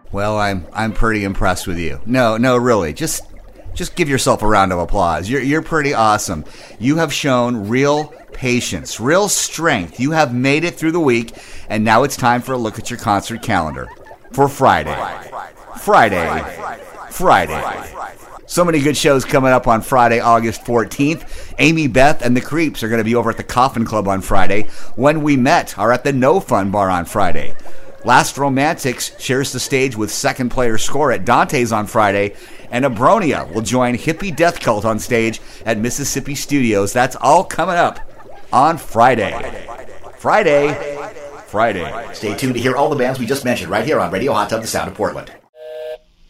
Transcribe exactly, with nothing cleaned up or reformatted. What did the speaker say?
Well, I'm I'm pretty impressed with you. No, no, really. Just just give yourself a round of applause. You're you're pretty awesome. You have shown real patience, real strength. You have made it through the week, and now it's time for a look at your concert calendar for Friday. Friday. Friday. So many good shows coming up on Friday, August fourteenth. Amy Beth and the Creeps are going to be over at the Coffin Club on Friday. When We Met are at the No Fun Bar on Friday. Last Romantics shares the stage with Second Player Score at Dante's on Friday. And Abronia will join Hippie Death Cult on stage at Mississippi Studios. That's all coming up on Friday. Friday. Friday. Stay tuned to hear all the bands we just mentioned right here on Radio Hot Tub, the sound of Portland.